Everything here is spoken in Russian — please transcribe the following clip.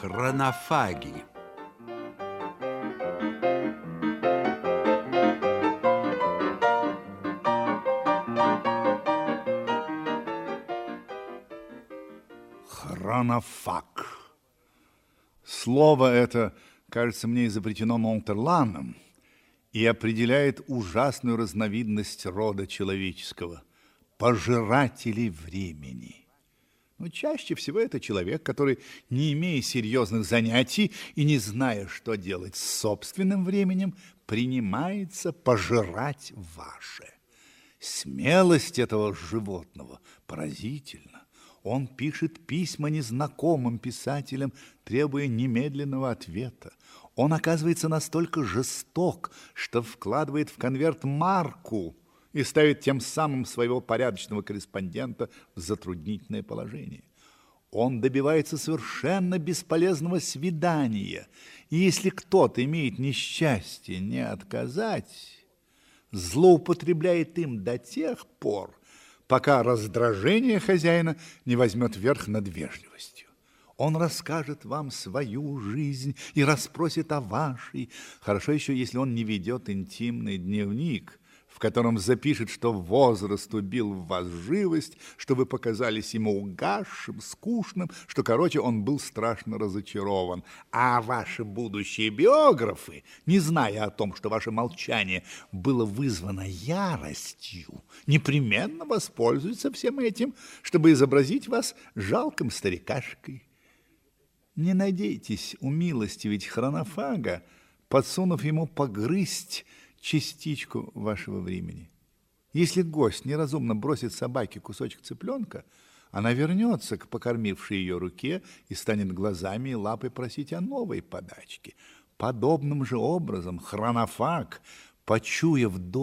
Хронофаги. Хронофаг. Слово это, кажется, мне изобретено Монтерланом и определяет ужасную разновидность рода человеческого – пожирателей времени. Но чаще всего это человек, который, не имея серьезных занятий и не зная, что делать с собственным временем, принимается пожирать ваше. Смелость этого животного поразительна. Он пишет письма незнакомым писателям, требуя немедленного ответа. Он оказывается настолько жесток, что вкладывает в конверт марку и ставит тем самым своего порядочного корреспондента в затруднительное положение. Он добивается совершенно бесполезного свидания, и если кто-то имеет несчастье не отказать, злоупотребляет им до тех пор, пока раздражение хозяина не возьмет верх над вежливостью. Он расскажет вам свою жизнь и расспросит о вашей. Хорошо еще, если он не ведет интимный дневник, в котором запишет, что возраст убил в вас живость, что вы показались ему угасшим, скучным, что, короче, он был страшно разочарован. А ваши будущие биографы, не зная о том, что ваше молчание было вызвано яростью, непременно воспользуются всем этим, чтобы изобразить вас жалким старикашкой. Не надейтесь умилостивить хронофага, подсунув ему погрызть частичку вашего времени. Если гость неразумно бросит собаке кусочек цыпленка, она вернется к покормившей ее руке и станет глазами и лапой просить о новой подачке. Подобным же образом хронофаг, почуяв